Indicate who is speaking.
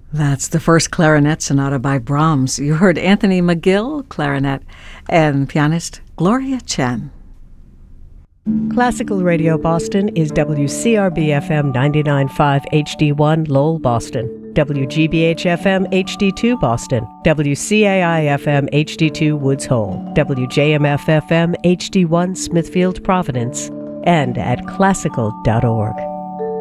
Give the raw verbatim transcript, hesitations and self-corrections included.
Speaker 1: That's the first clarinet sonata by Brahms. You heard Anthony McGill, clarinet, and pianist Gloria Chen.
Speaker 2: Classical Radio Boston is W C R B F M ninety-nine point five H D one Lowell, Boston, W G B H F M H D two Boston, W C A I F M H D two Woods Hole, W J M F F M H D one Smithfield, Providence, and at classical dot org.